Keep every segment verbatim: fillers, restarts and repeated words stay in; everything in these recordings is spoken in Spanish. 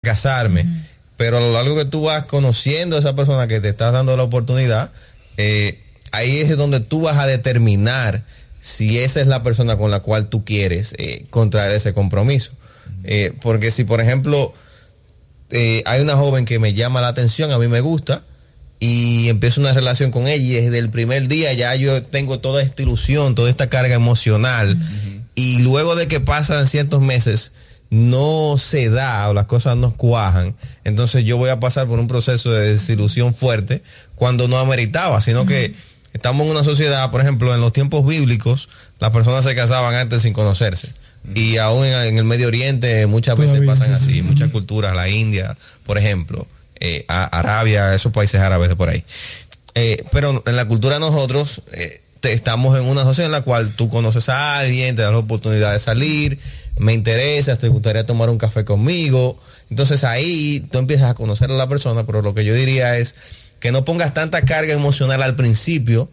casarme. Uh-huh. Pero a lo largo que tú vas conociendo a esa persona que te estás dando la oportunidad, eh, ahí es donde tú vas a determinar si esa es la persona con la cual tú quieres eh, contraer ese compromiso. Eh, porque si, por ejemplo, eh, hay una joven que me llama la atención, a mí me gusta, y empiezo una relación con ella, y desde el primer día ya yo tengo toda esta ilusión, toda esta carga emocional, uh-huh. y luego de que pasan ciertos meses, no se da o las cosas no cuajan, entonces yo voy a pasar por un proceso de desilusión fuerte cuando no ameritaba, sino uh-huh. que estamos en una sociedad, por ejemplo, en los tiempos bíblicos, las personas se casaban antes sin conocerse. Uh-huh. Y aún en, en el Medio Oriente muchas Todavía veces pasan así, sí. muchas culturas, la India, por ejemplo, eh, a Arabia, esos países árabes de por ahí. Eh, pero en la cultura de nosotros, eh, te, estamos en una sociedad en la cual tú conoces a alguien, te das la oportunidad de salir, me interesas, te gustaría tomar un café conmigo. Entonces ahí tú empiezas a conocer a la persona, pero lo que yo diría es que no pongas tanta carga emocional al principio,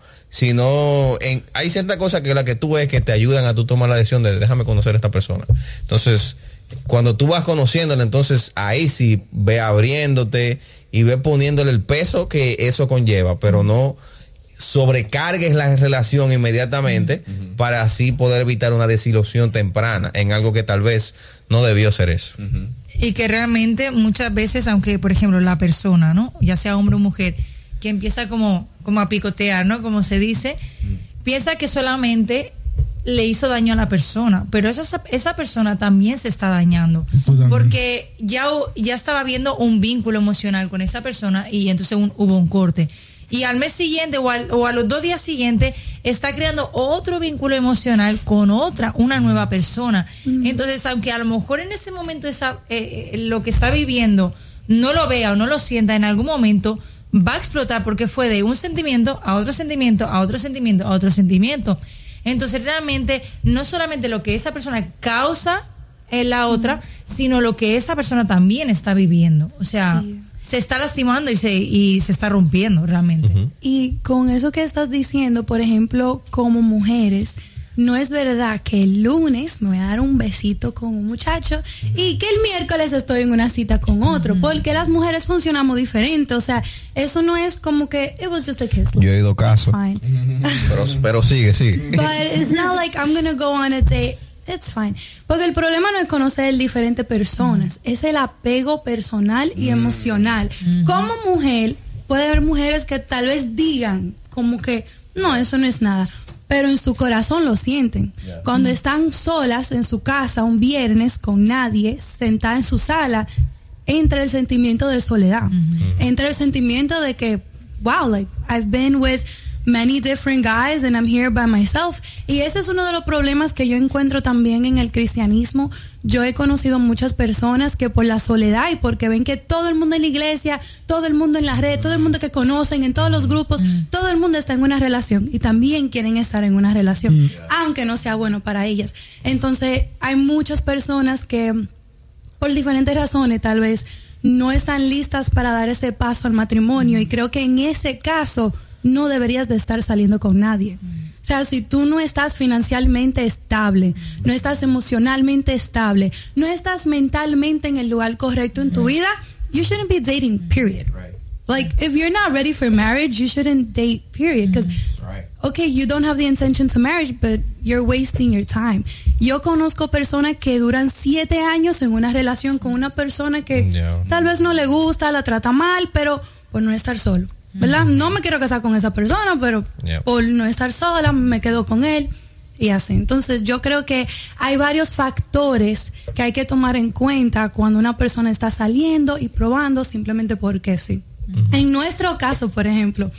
sino en, hay ciertas cosas que la que tú ves que te ayudan a tú tomar la decisión de déjame conocer a esta persona. Entonces, cuando tú vas conociéndola, entonces ahí sí ve abriéndote y ve poniéndole el peso que eso conlleva, pero no sobrecargues la relación inmediatamente uh-huh. para así poder evitar una desilusión temprana en algo que tal vez no debió ser eso. Uh-huh. Y que realmente muchas veces, aunque por ejemplo la persona, ¿no? Ya sea hombre o mujer, que empieza como, como a picotear, ¿no? Como se dice, uh-huh. piensa que solamente le hizo daño a la persona, pero esa, esa persona también se está dañando, porque ya, ya estaba viendo un vínculo emocional con esa persona y entonces un, hubo un corte. Y al mes siguiente o, al, o a los dos días siguientes está creando otro vínculo emocional con otra, una nueva persona. Mm. Entonces, aunque a lo mejor en ese momento esa, eh, lo que está viviendo no lo vea o no lo sienta, en algún momento va a explotar porque fue de un sentimiento a otro sentimiento, a otro sentimiento, a otro sentimiento. Entonces, realmente, no solamente lo que esa persona causa en la otra, mm. sino lo que esa persona también está viviendo. O sea... Sí. Se está lastimando y se y se está rompiendo realmente. Uh-huh. Y con eso que estás diciendo, por ejemplo, como mujeres, no es verdad que el lunes me voy a dar un besito con un muchacho uh-huh. y que el miércoles estoy en una cita con otro, uh-huh. porque las mujeres funcionamos diferente. O sea, eso no es como que it was just a kiss. Yo he ido caso. Uh-huh. pero, pero sigue, sigue. But it's not like I'm gonna go on a date. It's fine. Porque el problema no es conocer diferentes personas, mm. es el apego personal y mm. emocional. Mm-hmm. Como mujer, puede haber mujeres que tal vez digan como que, no, eso no es nada, pero en su corazón lo sienten. Yeah. Cuando mm. están solas en su casa un viernes con nadie, sentada en su sala, entra el sentimiento de soledad. Mm-hmm. Entra el sentimiento de que, wow, like, I've been with many different guys and I'm here by myself. Y ese es uno de los problemas que yo encuentro también en el cristianismo. Yo he conocido muchas personas que por la soledad y porque ven que todo el mundo en la iglesia, todo el mundo en la red, todo el mundo que conocen en todos los grupos, mm. todo el mundo está en una relación y también quieren estar en una relación, mm. aunque no sea bueno para ellas. Entonces hay muchas personas que por diferentes razones tal vez no están listas para dar ese paso al matrimonio, y creo que en ese caso no deberías de estar saliendo con nadie. O sea, si tú no estás financieramente estable, no estás emocionalmente estable, no estás mentalmente en el lugar correcto en tu vida, you shouldn't be dating, period. Like, if you're not ready for marriage, you shouldn't date, period. Because, okay, you don't have the intention to marriage, but you're wasting your time. Yo conozco personas que duran siete años en una relación con una persona que yeah. tal vez no le gusta, la trata mal, pero por no estar solo. ¿Verdad? No me quiero casar con esa persona, pero yep. por no estar sola me quedo con él y así. Entonces yo creo que hay varios factores que hay que tomar en cuenta cuando una persona está saliendo y probando simplemente porque sí. Uh-huh. En nuestro caso, por ejemplo,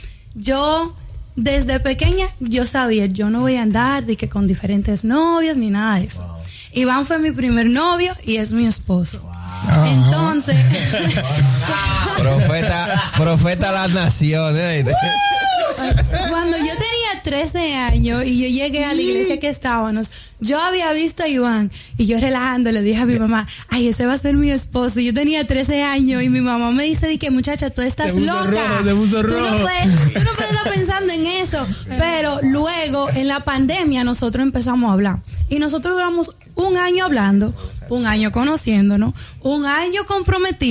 yo desde pequeña yo sabía, yo no voy a andar de que con diferentes novios ni nada de eso. Wow. Iván fue mi primer novio y es mi esposo. Wow. Entonces profeta profeta las naciones. Cuando yo tenía trece años y yo llegué a la iglesia que estábamos, yo había visto a Iván y yo relajando le dije a mi mamá, ay, ese va a ser mi esposo. Yo tenía trece años y mi mamá me dice, di que muchacha, tú estás loca, rojo, tú, no puedes, tú no puedes estar pensando en eso. Pero luego en la pandemia nosotros empezamos a hablar y nosotros duramos un año hablando, un año conociéndonos, un año comprometidos.